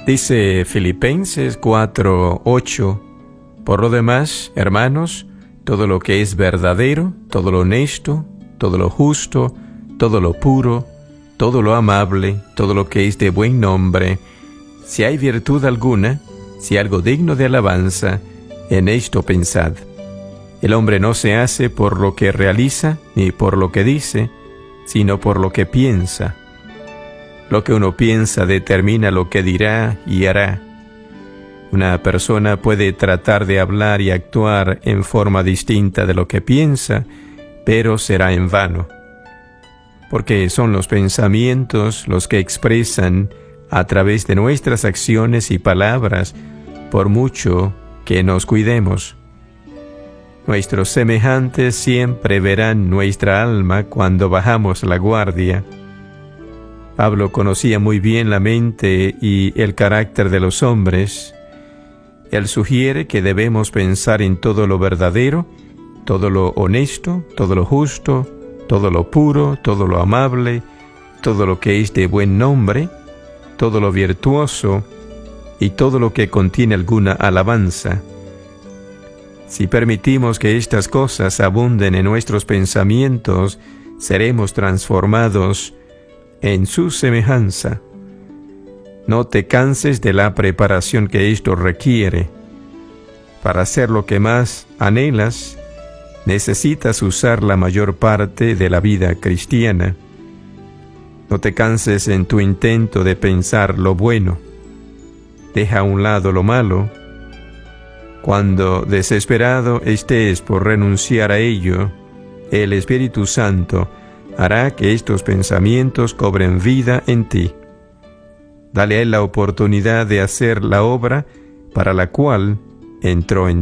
Dice Filipenses 4:8, por lo demás, hermanos, todo lo que es verdadero, todo lo honesto, todo lo justo, todo lo puro, todo lo amable, todo lo que es de buen nombre, si hay virtud alguna, si algo digno de alabanza, en esto pensad. El hombre no se hace por lo que realiza, ni por lo que dice, sino por lo que piensa. Lo que uno piensa determina lo que dirá y hará. Una persona puede tratar de hablar y actuar en forma distinta de lo que piensa, pero será en vano, porque son los pensamientos los que expresan a través de nuestras acciones y palabras, por mucho que nos cuidemos. Nuestros semejantes siempre verán nuestra alma cuando bajamos la guardia. Pablo conocía muy bien la mente y el carácter de los hombres. Él sugiere que debemos pensar en todo lo verdadero, todo lo honesto, todo lo justo, todo lo puro, todo lo amable, todo lo que es de buen nombre, todo lo virtuoso y todo lo que contiene alguna alabanza. Si permitimos que estas cosas abunden en nuestros pensamientos, seremos transformados en su semejanza. No te canses de la preparación que esto requiere. Para hacer lo que más anhelas, necesitas usar la mayor parte de la vida cristiana. No te canses en tu intento de pensar lo bueno. Deja a un lado lo malo. Cuando desesperado estés por renunciar a ello, el Espíritu Santo hará que estos pensamientos cobren vida en ti. Dale a él la oportunidad de hacer la obra para la cual entró en